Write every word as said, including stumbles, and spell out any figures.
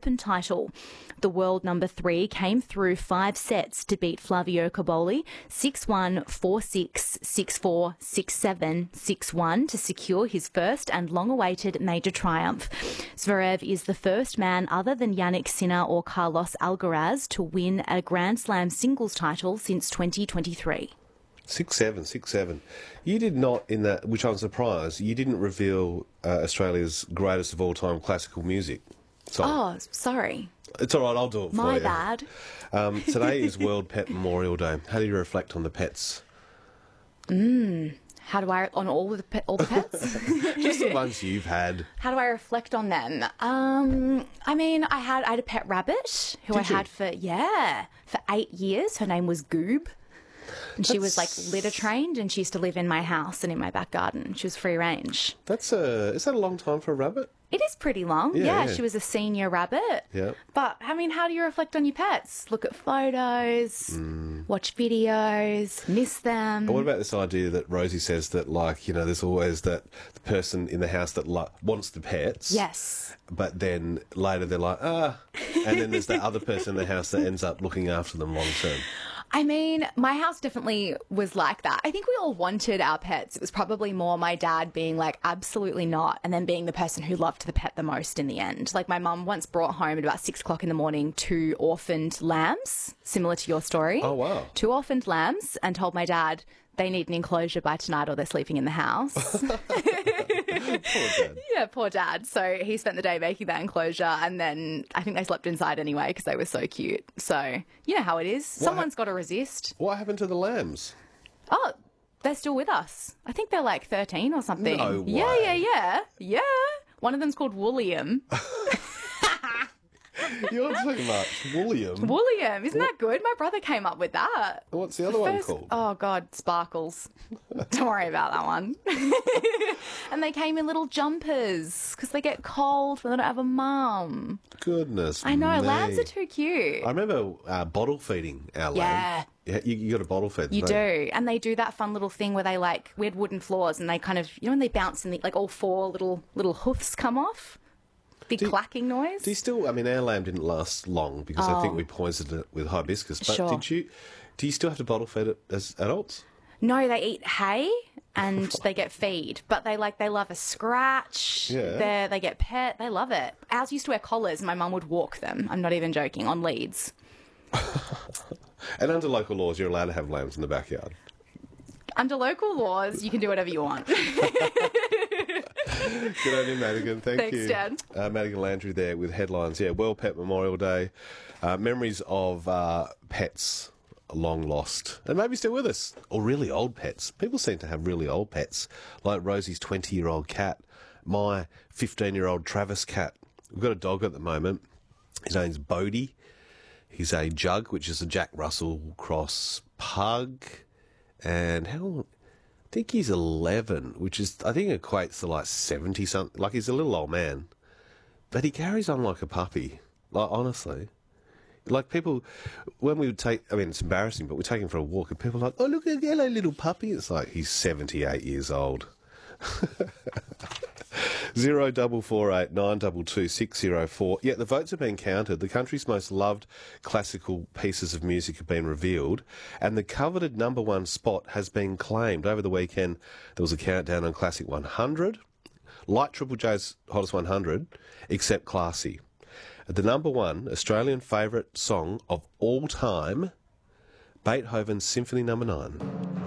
Open title. The world number three came through five sets to beat Flavio Cobolli six one, four six, six four, six seven, six one to secure his first and long-awaited major triumph. Zverev is the first man other than Yannick Sinner or Carlos Alcaraz to win a Grand Slam singles title since twenty twenty-three. Six seven, six seven. You did not, in that, which I'm surprised, you didn't reveal uh, Australia's greatest of all time classical music song. Oh, sorry. It's all right, I'll do it for My you. bad. Um, today is World Pet Memorial Day. How do you reflect on the pets? Mm. How do I, on all the, pe- all the pets? Just the ones you've had. How do I reflect on them? Um, I mean, I had I had a pet rabbit who Did I you? had for, yeah, for eight years. Her name was Goob. And she was like That's- litter trained, and she used to live in my house and in my back garden. She was free range. That's a, is that a long time for a rabbit? It is pretty long. Yeah, Yeah, yeah. she was a senior rabbit. Yeah. But, I mean, how do you reflect on your pets? Look at photos, watch videos, miss them. But what about this idea that Rosie says that, like, you know, there's always that the person in the house that lo- wants the pets. Yes. But then later they're like, ah. And then there's that other person in the house that ends up looking after them long term. I mean, my house definitely was like that. I think we all wanted our pets. It was probably more my dad being like, absolutely not, and then being the person who loved the pet the most in the end. Like, my mum once brought home at about six o'clock in the morning two orphaned lambs, similar to your story. Oh, wow. Two orphaned lambs, and told my dad they need an enclosure by tonight or they're sleeping in the house. Poor dad. Yeah, poor dad. So he spent the day making that enclosure, and then I think they slept inside anyway because they were so cute. So you know how it is. Someone's got to resist. What happened to the lambs? Oh, they're still with us. I think they're like thirteen or something. No Yeah, way. yeah, yeah. Yeah. One of them's called William. You're too much. William. William. Isn't that good? My brother came up with that. What's the other one First- called? Oh, God, Sparkles. Don't worry about that one. And they came in little jumpers because they get cold when they don't have a mum. Goodness I know, me. lambs are too cute. I remember uh, bottle feeding our lamb. Yeah. You, you got to bottle feed them. You don't do. And they do that fun little thing where they like, we had wooden floors and they kind of, you know, when they bounce and the, like all four little little hoofs come off? Big Do you- clacking noise. Do you still, I mean, our lamb didn't last long because I think Oh. we poisoned it with hibiscus. But Sure. did you, do you still have to bottle feed it as adults? No, they eat hay and they get feed, but they like they love a scratch. Yeah. They they get pet. They love it. Ours used to wear collars. My mum would walk them. I'm not even joking, on leads. And under local laws, you're allowed to have lambs in the backyard. Under local laws, you can do whatever you want. Good on you, Madigan. Thank Thanks, you. Dad. Uh, Madigan Landry there with headlines. Yeah, World Pet Memorial Day. Uh, memories of uh, pets long lost and maybe still with us. Or really old pets. People seem to have really old pets, like Rosie's twenty-year-old cat, my fifteen-year-old Travis cat. We've got a dog at the moment. His name's Bodie. He's a Jug, which is a Jack Russell cross pug. And how old? I think he's eleven, which is, I think, equates to like seventy something. Like, he's a little old man. But he carries on like a puppy. Like, honestly. Like, people, when we would take, I mean, it's embarrassing, but we take him for a walk and people are like, oh, look at that yellow little puppy. It's like, he's seventy-eight years old. Zero double four eight nine double two six zero four. Yeah, the votes have been counted. The country's most loved classical pieces of music have been revealed, and the coveted number one spot has been claimed. Over the weekend, there was a countdown on Classic one hundred, like Triple J's Hottest one hundred, except Classy. The number one Australian favourite song of all time, Beethoven's Symphony Number Nine.